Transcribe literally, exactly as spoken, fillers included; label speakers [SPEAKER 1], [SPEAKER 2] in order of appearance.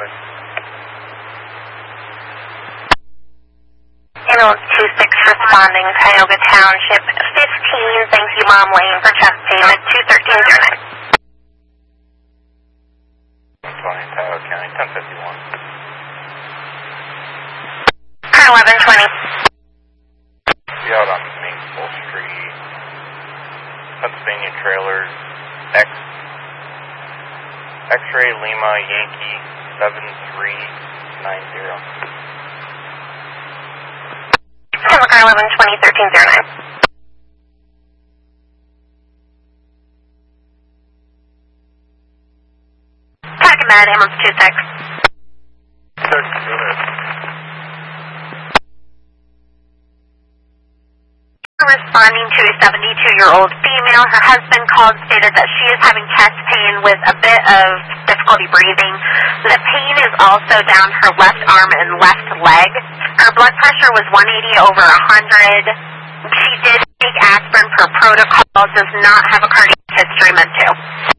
[SPEAKER 1] ahead.
[SPEAKER 2] Ambulance two six responding, Tioga Township fifteen, thank you, Mom Lane, for chest pain at two thirteen oh nine.
[SPEAKER 1] twenty, Tioga County, ten fifty-one.
[SPEAKER 2] Car eleven twenty.
[SPEAKER 1] Be out on Maple Street, Pennsylvania Trailers, X, X-Ray Lima Yankee seven three nine zero.
[SPEAKER 2] Car eleven twenty, thirteen oh nine. Talking about ambulance two six. Responding to a seventy-two-year-old female. Her husband called, stated that she is having chest pain with a bit of difficulty breathing. The pain is also down her left arm and left leg. Her blood pressure was one eighty over one hundred. She did take aspirin per protocol, does not have a cardiac history meant to.